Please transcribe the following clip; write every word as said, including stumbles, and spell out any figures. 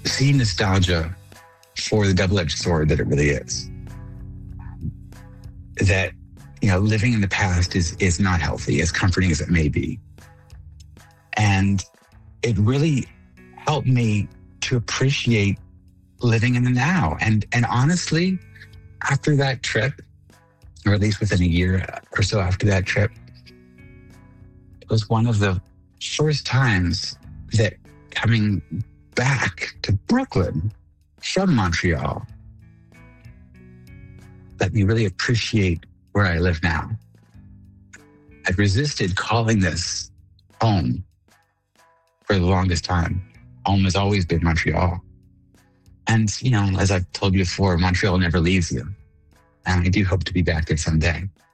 see nostalgia for the double-edged sword that it really is. That, you know, living in the past is is not healthy, as comforting as it may be. And it really helped me to appreciate living in the now. And and honestly, after that trip, or at least within a year or so after that trip, it was one of the first times that coming back to Brooklyn from Montreal let me really appreciate where I live now. I've resisted calling this home for the longest time. Home has always been Montreal. And, you know, as I've told you before, Montreal never leaves you. And I do hope to be back there someday.